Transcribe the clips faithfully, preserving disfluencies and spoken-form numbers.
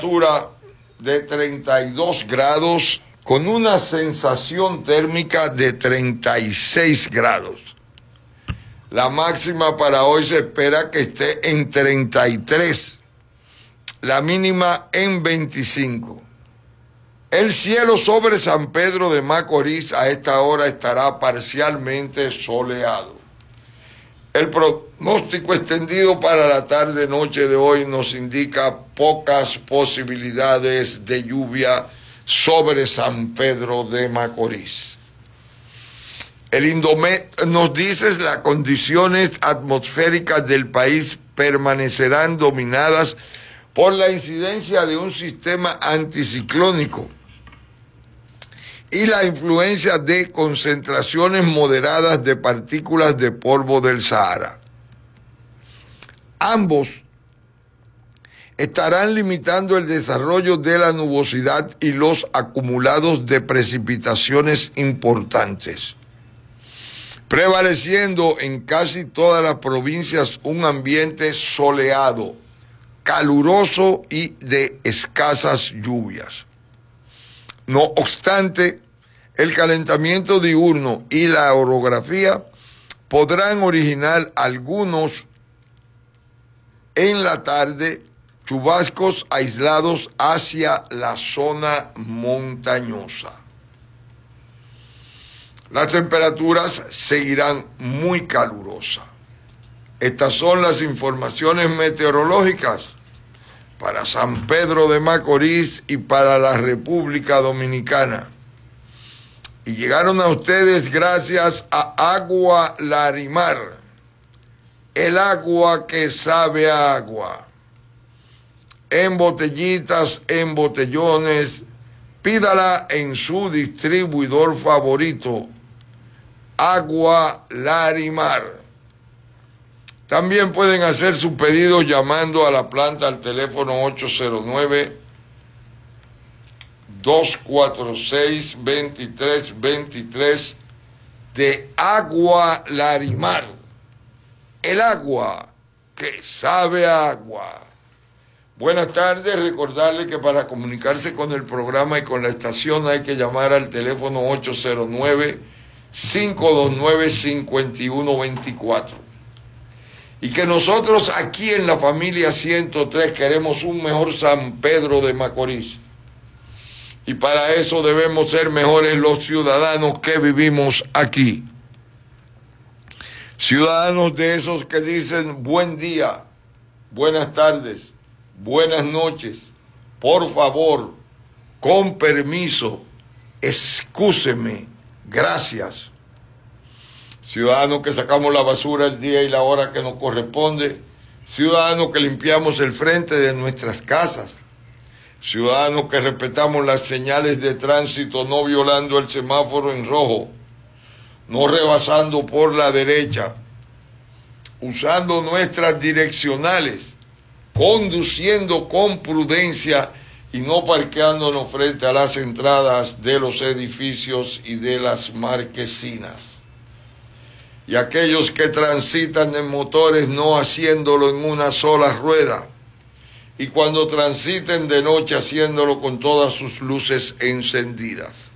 temperatura de treinta y dos grados con una sensación térmica de treinta y seis grados. La máxima para hoy se espera que esté en treinta y tres, la mínima en veinticinco. El cielo sobre San Pedro de Macorís a esta hora estará parcialmente soleado. El pronóstico extendido para la tarde-noche de hoy nos indica pocas posibilidades de lluvia sobre San Pedro de Macorís. El Indomet nos dice que las condiciones atmosféricas del país permanecerán dominadas por la incidencia de un sistema anticiclónico y la influencia de concentraciones moderadas de partículas de polvo del Sahara. Ambos estarán limitando el desarrollo de la nubosidad y los acumulados de precipitaciones importantes, prevaleciendo en casi todas las provincias un ambiente soleado, caluroso y de escasas lluvias. No obstante, el calentamiento diurno y la orografía podrán originar algunos en la tarde chubascos aislados hacia la zona montañosa. Las temperaturas seguirán muy calurosas. Estas son las informaciones meteorológicas para San Pedro de Macorís y para la República Dominicana. Y llegaron a ustedes gracias a Agua Larimar, el agua que sabe a agua. En botellitas, en botellones, pídala en su distribuidor favorito, Agua Larimar. También pueden hacer su pedido llamando a la planta al teléfono ocho cero nueve, dos cuatro seis, dos tres dos tres de Agua Larimar, el agua que sabe a agua. Buenas tardes, recordarle que para comunicarse con el programa y con la estación hay que llamar al teléfono ocho cero nueve, cinco dos nueve, cinco uno dos cuatro. Y que nosotros aquí en la familia ciento tres queremos un mejor San Pedro de Macorís. Y para eso debemos ser mejores los ciudadanos que vivimos aquí. Ciudadanos de esos que dicen buen día, buenas tardes, buenas noches, por favor, con permiso, excúseme, gracias. Ciudadanos que sacamos la basura el día y la hora que nos corresponde, ciudadanos que limpiamos el frente de nuestras casas, ciudadanos que respetamos las señales de tránsito no violando el semáforo en rojo, no rebasando por la derecha, usando nuestras direccionales, conduciendo con prudencia y no parqueándonos frente a las entradas de los edificios y de las marquesinas. Y aquellos que transitan en motores no haciéndolo en una sola rueda, y cuando transiten de noche haciéndolo con todas sus luces encendidas.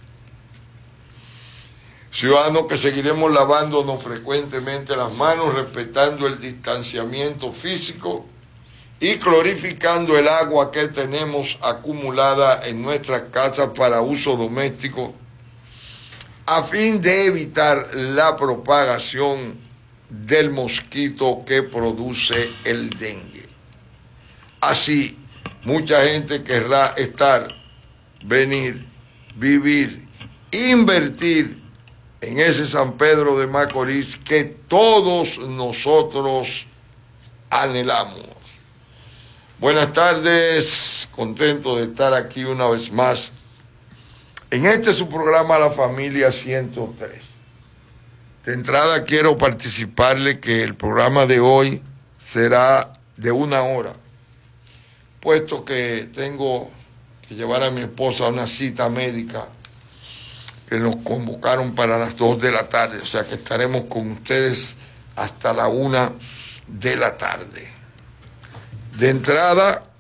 Ciudadanos que seguiremos lavándonos frecuentemente las manos, respetando el distanciamiento físico y clorificando el agua que tenemos acumulada en nuestras casas para uso doméstico, a fin de evitar la propagación del mosquito que produce el dengue. Así, mucha gente querrá estar, venir, vivir, invertir en ese San Pedro de Macorís que todos nosotros anhelamos. Buenas tardes, contento de estar aquí una vez más en este su programa La Familia ciento tres. De entrada quiero participarle que el programa de hoy será de una hora, puesto que tengo que llevar a mi esposa a una cita médica que nos convocaron para las dos de la tarde, o sea que estaremos con ustedes hasta la una de la tarde. De entrada,